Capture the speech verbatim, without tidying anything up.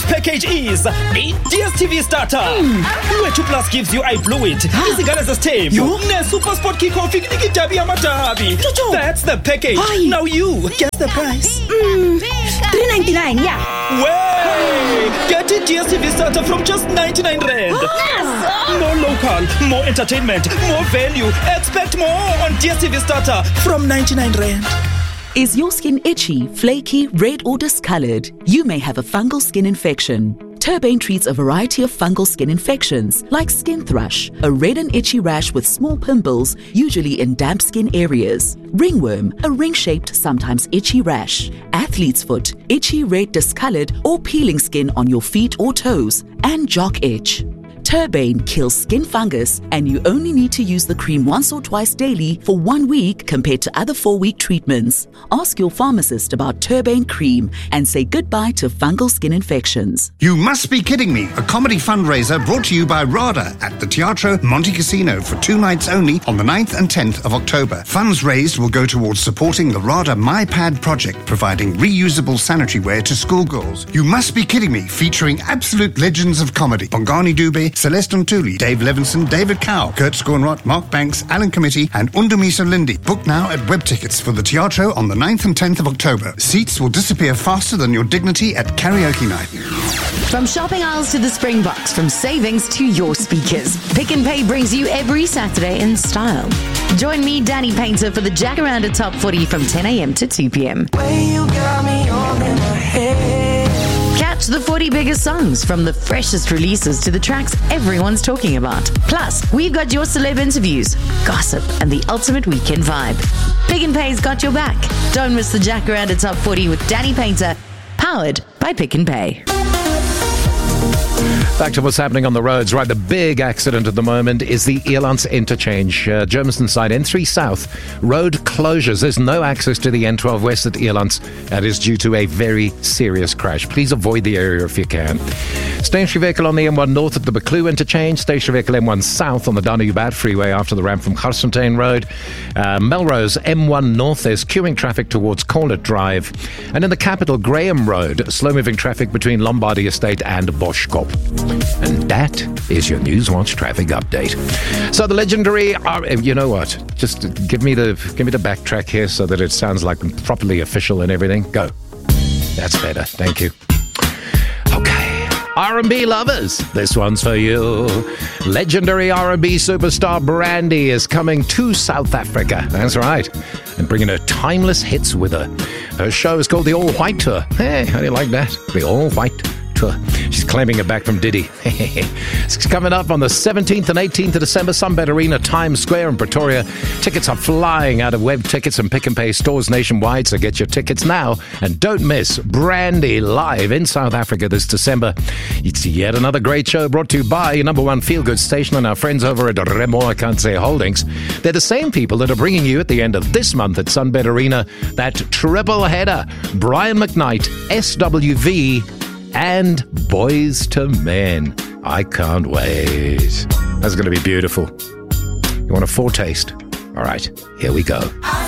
package is a D S T V starter. Mm. two plus gives you I Blew It. Izingane zesithembu. Ne-Super Sport Kickoff ikunike idabi yamadabi. That's the package. Aye. Now you guess the price. Mm, three ninety-nine, yeah. Way! Get a D S T V starter from just ninety-nine rand. Yes. More local, more entertainment, more value. Expect more on D S T V starter from ninety-nine rand. Is your skin itchy, flaky, red or discolored? You may have a fungal skin infection. Turbane treats a variety of fungal skin infections like skin thrush, a red and itchy rash with small pimples, usually in damp skin areas, ringworm, a ring-shaped, sometimes itchy rash, athlete's foot, itchy, red, discolored or peeling skin on your feet or toes, and jock itch. Turbane kills skin fungus, and you only need to use the cream once or twice daily for one week compared to other four-week treatments. Ask your pharmacist about Turbane cream and say goodbye to fungal skin infections. You must be kidding me. A comedy fundraiser brought to you by RADA at the Teatro Monte Cassino for two nights only on the ninth and tenth of October. Funds raised will go towards supporting the RADA MyPad project, providing reusable sanitary wear to schoolgirls. You must be kidding me, featuring absolute legends of comedy. Bongani Dube, Celeste Ntuli, Dave Levinson, David Cow, Kurt Scornrott, Mark Banks, Alan Committee, and Undumisa Lindy. Book now at web tickets for the Teatro on the ninth and tenth of October. Seats will disappear faster than your dignity at karaoke night. From shopping aisles to the Springboks, from savings to your speakers, Pick and Pay brings you every Saturday in style. Join me, Danny Painter, for the Jacaranda Top forty from ten a.m. to two p.m. You got me all in my head. Catch the forty biggest songs, from the freshest releases to the tracks everyone's talking about. Plus, we've got your celeb interviews, gossip, and the ultimate weekend vibe. Pick and Pay's got your back. Don't miss the Jacaranda Top forty with Danny Painter, powered by Pick and Pay. Back to what's happening on the roads. Right, the big accident at the moment is the Elands interchange, uh, Germiston side, N three South. Road closures. There's no access to the N twelve West at Elands. That is due to a very serious crash. Please avoid the area if you can. Stationary vehicle on the M one North at the Buccleuch interchange. Stationary vehicle M one South on the Danube Freeway after the ramp from Garsfontein Road. Uh, Melrose M one North. There's queuing traffic towards Cornet Drive. And in the capital, Graham Road, slow-moving traffic between Lombardy Estate and Boschkop. And that is your Newswatch traffic update. So the legendary, uh, you know what? Just give me the give me the backtrack here so that it sounds like properly official and everything. Go. That's better. Thank you. Okay. R and B lovers, this one's for you. Legendary R and B superstar Brandy is coming to South Africa. That's right. And bringing her timeless hits with her. Her show is called the All White Tour. Hey, how do you like that? The All White Tour. She's claiming it back from Diddy. It's coming up on the seventeenth and eighteenth of December, Sunbed Arena, Times Square in Pretoria. Tickets are flying out of web tickets and Pick and Pay stores nationwide, so get your tickets now. And don't miss Brandy live in South Africa this December. It's yet another great show brought to you by your number one feel-good station and our friends over at Remo Akanse Holdings. They're the same people that are bringing you at the end of this month at Sunbed Arena that triple header. Brian McKnight, S W V, and Boys to Men. I can't wait. That's going to be beautiful. You want a foretaste? All right, here we go.